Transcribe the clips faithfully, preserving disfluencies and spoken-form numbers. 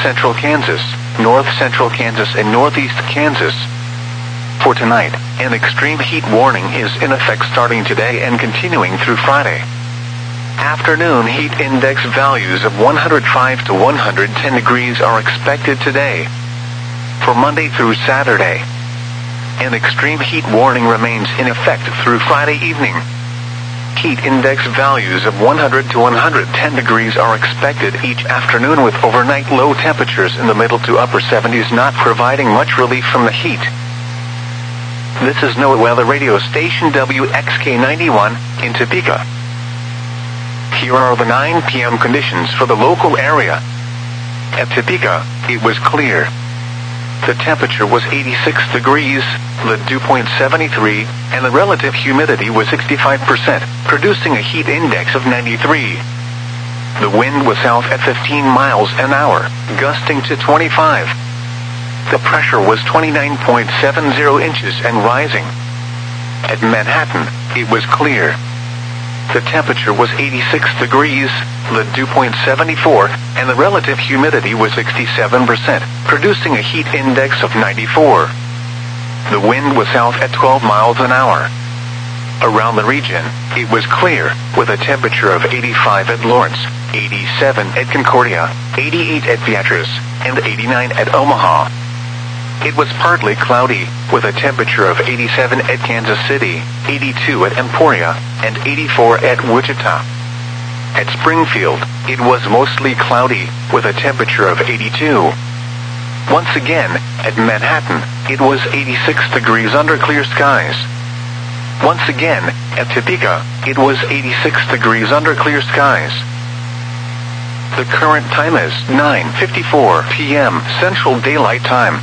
central Kansas, north central Kansas, and northeast Kansas. For tonight, an extreme heat warning is in effect starting today and continuing through Friday. Afternoon heat index values of one hundred five to one hundred ten degrees are expected today. For Monday through Saturday, an extreme heat warning remains in effect through Friday evening. Heat index values of one hundred to one hundred ten degrees are expected each afternoon, with overnight low temperatures in the middle to upper seventies not providing much relief from the heat. This is NOAA Weather Radio Station W X K ninety-one in Topeka. Here are the nine p m conditions for the local area. At Topeka, it was clear. The temperature was eighty-six degrees, the dew point seventy-three, and the relative humidity was sixty-five percent, producing a heat index of ninety-three. The wind was south at fifteen miles an hour, gusting to twenty-five. The pressure was twenty-nine point seven zero inches and rising. At Manhattan, it was clear. The temperature was eighty-six degrees, the dew point seventy-four, and the relative humidity was sixty-seven percent, producing a heat index of ninety-four. The wind was south at twelve miles an hour. Around the region, it was clear, with a temperature of eighty-five at Lawrence, eighty-seven at Concordia, eighty-eight at Beatrice, and eighty-nine at Omaha. It was partly cloudy, with a temperature of eighty-seven at Kansas City, eighty-two at Emporia, and eighty-four at Wichita. At Springfield, it was mostly cloudy, with a temperature of eighty-two. Once again, at Manhattan, it was eighty-six degrees under clear skies. Once again, at Topeka, it was eighty-six degrees under clear skies. The current time is nine fifty-four p m Central Daylight Time.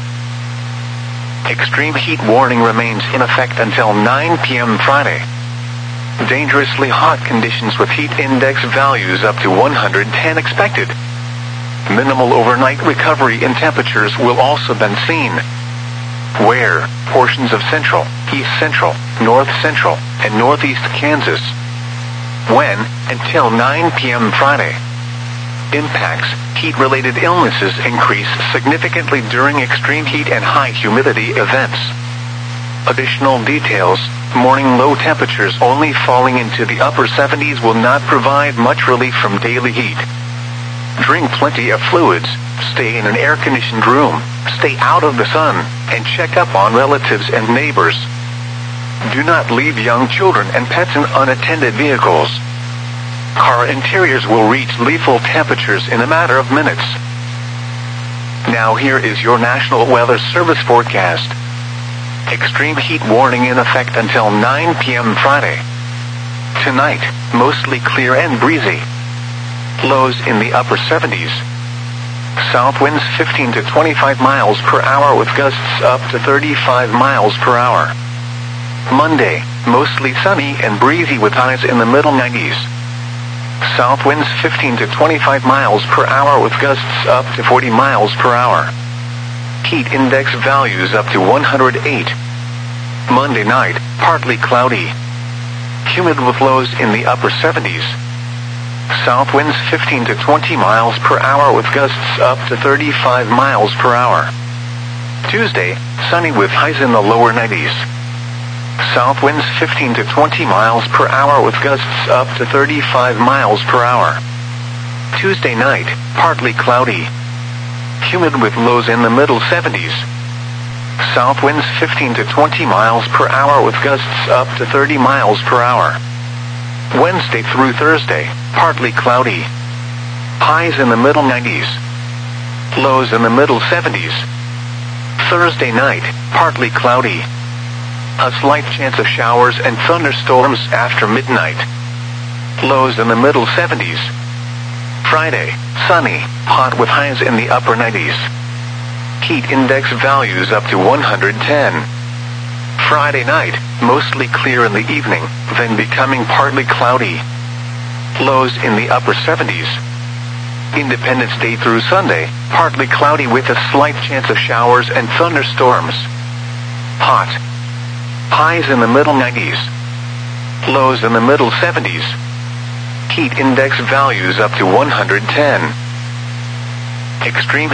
Extreme heat warning remains in effect until nine p m Friday. Dangerously hot conditions with heat index values up to one hundred ten expected. Minimal overnight recovery in temperatures will also been seen. Where portions of central, east central, north central, and northeast Kansas. When until nine p m Friday. Impacts, heat-related illnesses increase significantly during extreme heat and high humidity events. Additional details, morning low temperatures only falling into the upper seventies will not provide much relief from daily heat. Drink plenty of fluids, stay in an air-conditioned room, stay out of the sun, and check up on relatives and neighbors. Do not leave young children and pets in unattended vehicles. Car interiors will reach lethal temperatures in a matter of minutes. Now here is your National Weather Service forecast. Extreme heat warning in effect until nine p m Friday. Tonight, mostly clear and breezy. Lows in the upper seventies. South winds fifteen to twenty-five miles per hour with gusts up to thirty-five miles per hour. Monday, mostly sunny and breezy with highs in the middle nineties. South winds fifteen to twenty-five miles per hour with gusts up to forty miles per hour. Heat index values up to one hundred eight. Monday night, partly cloudy. Humid with lows in the upper seventies. South winds fifteen to twenty miles per hour with gusts up to thirty-five miles per hour. Tuesday, sunny with highs in the lower nineties. South winds fifteen to twenty miles per hour with gusts up to thirty-five miles per hour. Tuesday night, partly cloudy. Humid with lows in the middle seventies. South winds fifteen to twenty miles per hour with gusts up to thirty miles per hour. Wednesday through Thursday, partly cloudy. Highs in the middle nineties. Lows in the middle seventies. Thursday night, partly cloudy. A slight chance of showers and thunderstorms after midnight. Lows in the middle seventies. Friday, sunny, hot with highs in the upper nineties. Heat index values up to one hundred ten. Friday night, mostly clear in the evening, then becoming partly cloudy. Lows in the upper seventies. Independence Day through Sunday, partly cloudy with a slight chance of showers and thunderstorms. Hot. Highs in the middle nineties. Lows in the middle seventies. Heat index values up to one hundred ten. Extreme